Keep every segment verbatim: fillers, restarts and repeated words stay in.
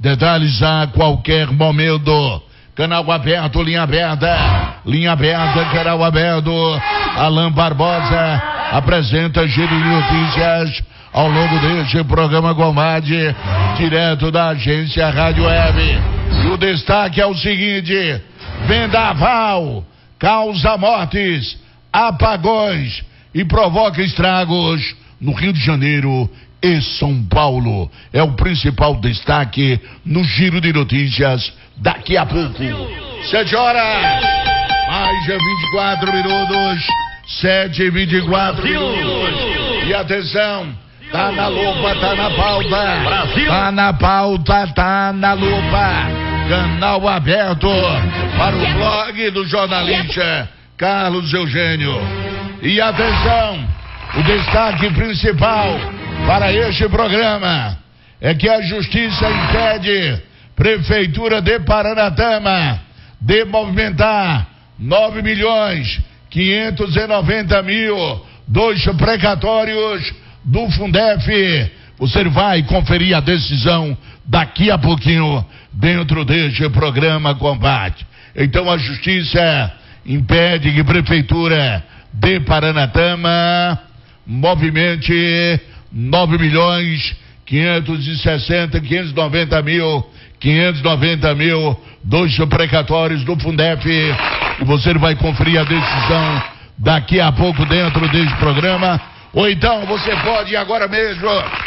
Detalhes a qualquer momento. Canal aberto, linha aberta. Linha aberta, canal aberto. Alain Barbosa apresenta Giro de Notícias ao longo deste programa Combate, direto da agência Rádio Web. E o destaque é o seguinte: vendaval causa mortes, apagões e provoca estragos no Rio de Janeiro e São Paulo. É o principal destaque no Giro de Notícias daqui a pouco. Sete horas, mais de vinte e quatro minutos. Sete e vinte e quatro minutos. E atenção, tá na lupa, tá na pauta. Brasil. Tá na pauta, tá na lupa. Canal aberto para o blog do jornalista Carlos Eugênio. E atenção, o destaque principal para este programa é que a Justiça impede Prefeitura de Paranatama de movimentar nove milhões quinhentos e noventa mil dos precatórios do Fundef. Você vai conferir a decisão daqui a pouquinho dentro deste programa Combate. Então a Justiça impede que Prefeitura de Paranatama movimente nove milhões quinhentos e sessenta, quinhentos e noventa mil, quinhentos e noventa mil dos precatórios do Fundef. E você vai conferir a decisão daqui a pouco dentro deste programa. Ou então você pode ir agora mesmo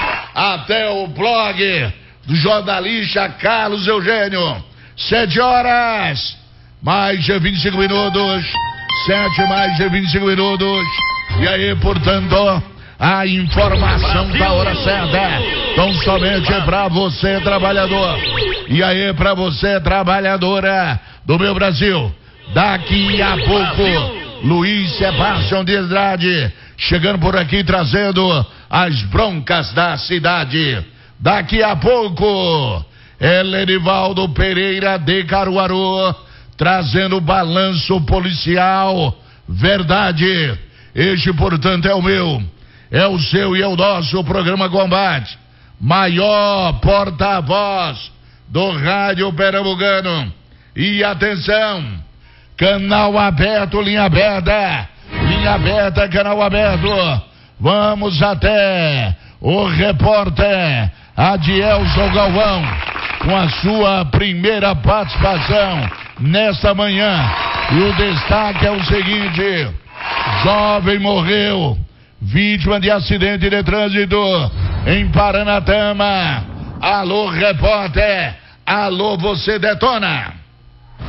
até o blog do jornalista Carlos Eugênio. Sete horas, mais de vinte e cinco minutos. Sete mais de vinte e cinco minutos. E aí, portanto, a informação da hora certa. Então somente é pra você, trabalhador. E aí, pra você, trabalhadora do meu Brasil. Daqui a pouco, Luiz Sebastião de Andrade chegando por aqui trazendo as broncas da cidade. Daqui a pouco, Elenivaldo Pereira de Caruaru trazendo o balanço policial. Verdade. Este, portanto, é o meu, é o seu e é o nosso programa Combate. Maior porta-voz do rádio pernambucano. E atenção, canal aberto, linha aberta. Linha aberta, canal aberto. Vamos até o repórter Adielson Galvão com a sua primeira participação nesta manhã. E o destaque é o seguinte: jovem morreu, vítima de acidente de trânsito em Paranatama. Alô, repórter. Alô, você detona.